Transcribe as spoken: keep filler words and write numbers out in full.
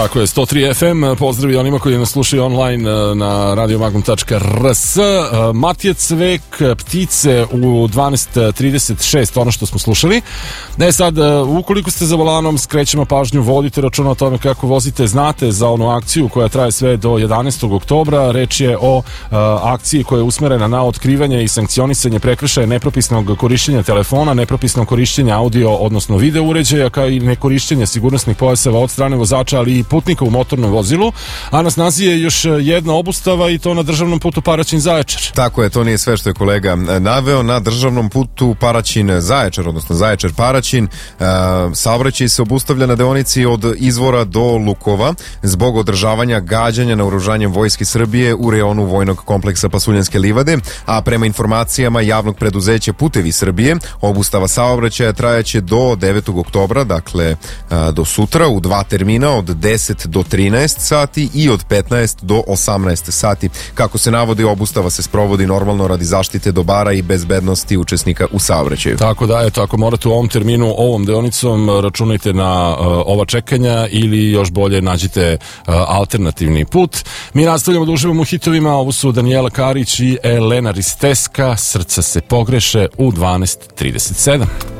Tako je, sto tri F M, pozdravi onima koji nas slušaju online na radio magnum tačka r s. Matija Cvek, Ptice u dvanaest trideset šest, ono što smo slušali. Ne, sad, ukoliko ste za volanom, skrećemo pažnju, vodite računa o tome kako vozite, znate za onu akciju koja traje sve do jedanaestog oktobra. Reč je o uh, akciji koja je usmerena na otkrivanje i sankcionisanje prekršaja nepropisnog korišćenja telefona, nepropisnog korišćenja audio, odnosno video uređaja, kao i nekorišćenja sigurnosnih pojaseva od strane vozača, ali i putnika u motornom vozilu. A na snazi je još jedna obustava i to na državnom putu Paraćin-Zaječar. Tako je, to nije sve što je kolega naveo. Na državnom putu Paraćin-Zaječar, odnosno Zaječar-Paraćin, saobraćaj se obustavlja na deonici od Izvora do Lukova zbog održavanja gađanja naoružanjem Vojske Srbije u reonu vojnog kompleksa Pasuljanske livade, a prema informacijama javnog preduzeća Putevi Srbije, obustava saobraćaja trajaće do devetog oktobra, dakle do sutra, u dva termina od deset do trinaest sati i od petnaest do osamnaest sati. Kako se navodi, obustava se sprovodi normalno radi zaštite dobara i bezbednosti učesnika u saobraćaju. Tako da, eto, ako morate u ovom terminu, ovom deonicom, računajte na uh, ova čekanja ili još bolje nađite uh, alternativni put. Mi nastavljamo da uživamo u hitovima, ovo su Danijela Karić i Elena Risteska, Srca se pogreše u dvanaest trideset sedam.